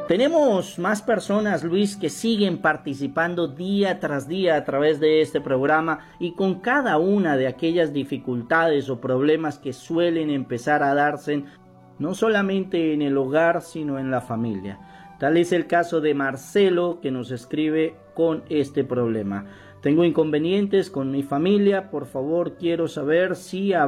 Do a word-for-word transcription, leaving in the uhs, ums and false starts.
Tenemos más personas, Luis, que siguen participando día tras día a través de este programa y con cada una de aquellas dificultades o problemas que suelen empezar a darse no solamente en el hogar, sino en la familia. Tal es el caso de Marcelo, que nos escribe con este problema. Tengo inconvenientes con mi familia, por favor quiero saber si